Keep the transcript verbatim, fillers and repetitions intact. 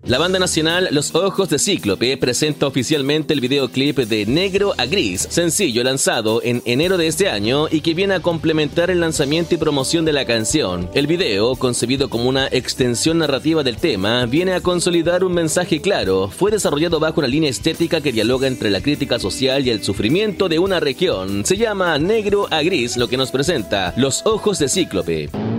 La banda nacional Los Ojos de Cíclope presenta oficialmente el videoclip de Negro a Gris, sencillo lanzado en enero de este año y que viene a complementar el lanzamiento y promoción de la canción. El video, concebido como una extensión narrativa del tema, viene a consolidar un mensaje claro. Fue desarrollado bajo una línea estética que dialoga entre la crítica social y el sufrimiento de una región. Se llama Negro a Gris, lo que nos presenta Los Ojos de Cíclope.